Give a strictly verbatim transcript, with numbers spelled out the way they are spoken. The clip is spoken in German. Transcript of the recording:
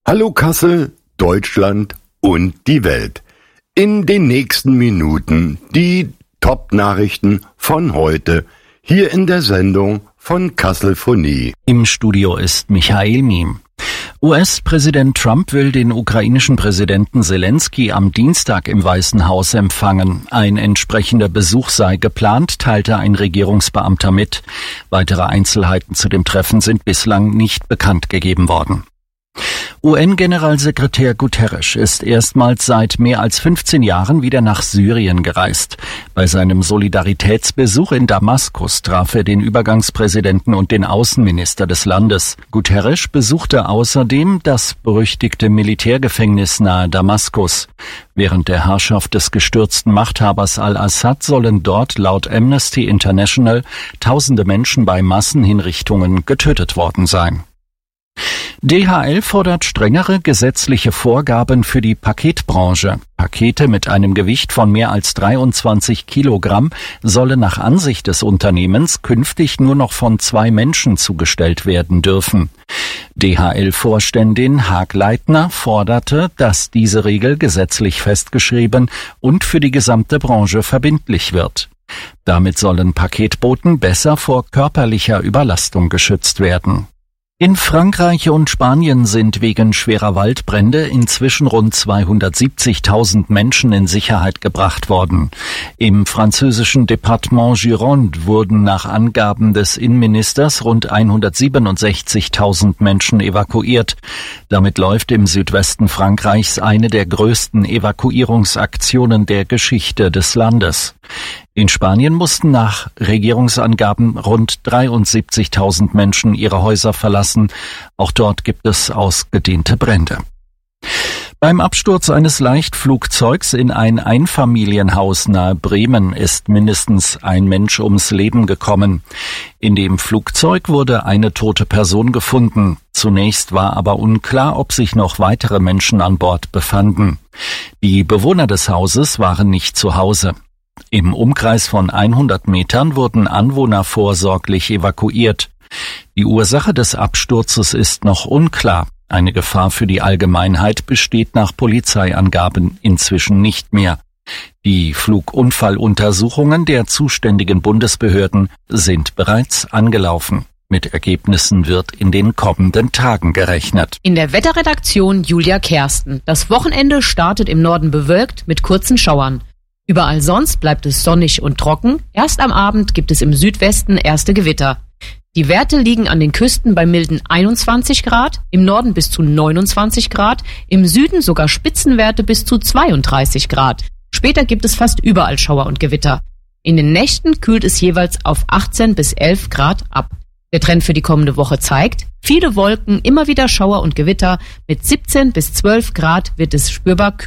Hallo Kassel, Deutschland und die Welt. In den nächsten Minuten die Top-Nachrichten von heute hier in der Sendung von Kasselphonie. Im Studio ist Michael Miem. U S-Präsident Trump will den ukrainischen Präsidenten Zelensky am Dienstag im Weißen Haus empfangen. Ein entsprechender Besuch sei geplant, teilte ein Regierungsbeamter mit. Weitere Einzelheiten zu dem Treffen sind bislang nicht bekannt gegeben worden. U N-Generalsekretär Guterres ist erstmals seit mehr als fünfzehn Jahren wieder nach Syrien gereist. Bei seinem Solidaritätsbesuch in Damaskus traf er den Übergangspräsidenten und den Außenminister des Landes. Guterres besuchte außerdem das berüchtigte Militärgefängnis nahe Damaskus. Während der Herrschaft des gestürzten Machthabers al-Assad sollen dort laut Amnesty International tausende Menschen bei Massenhinrichtungen getötet worden sein. D H L fordert strengere gesetzliche Vorgaben für die Paketbranche. Pakete mit einem Gewicht von mehr als dreiundzwanzig Kilogramm sollen nach Ansicht des Unternehmens künftig nur noch von zwei Menschen zugestellt werden dürfen. D H L-Vorständin Haag Leitner forderte, dass diese Regel gesetzlich festgeschrieben und für die gesamte Branche verbindlich wird. Damit sollen Paketboten besser vor körperlicher Überlastung geschützt werden. In Frankreich und Spanien sind wegen schwerer Waldbrände inzwischen rund zweihundertsiebzigtausend Menschen in Sicherheit gebracht worden. Im französischen Departement Gironde wurden nach Angaben des Innenministers rund hundertsiebenundsechzigtausend Menschen evakuiert. Damit läuft im Südwesten Frankreichs eine der größten Evakuierungsaktionen der Geschichte des Landes. In Spanien mussten nach Regierungsangaben rund dreiundsiebzigtausend Menschen ihre Häuser verlassen. Auch dort gibt es ausgedehnte Brände. Beim Absturz eines Leichtflugzeugs in ein Einfamilienhaus nahe Bremen ist mindestens ein Mensch ums Leben gekommen. In dem Flugzeug wurde eine tote Person gefunden. Zunächst war aber unklar, ob sich noch weitere Menschen an Bord befanden. Die Bewohner des Hauses waren nicht zu Hause. Im Umkreis von hundert Metern wurden Anwohner vorsorglich evakuiert. Die Ursache des Absturzes ist noch unklar. Eine Gefahr für die Allgemeinheit besteht nach Polizeiangaben inzwischen nicht mehr. Die Flugunfalluntersuchungen der zuständigen Bundesbehörden sind bereits angelaufen. Mit Ergebnissen wird in den kommenden Tagen gerechnet. In der Wetterredaktion Julia Kersten. Das Wochenende startet im Norden bewölkt mit kurzen Schauern. Überall sonst bleibt es sonnig und trocken. Erst am Abend gibt es im Südwesten erste Gewitter. Die Werte liegen an den Küsten bei milden einundzwanzig Grad, im Norden bis zu neunundzwanzig Grad, im Süden sogar Spitzenwerte bis zu zweiunddreißig Grad. Später gibt es fast überall Schauer und Gewitter. In den Nächten kühlt es jeweils auf achtzehn bis elf Grad ab. Der Trend für die kommende Woche zeigt, viele Wolken, immer wieder Schauer und Gewitter. Mit siebzehn bis zwölf Grad wird es spürbar kühler.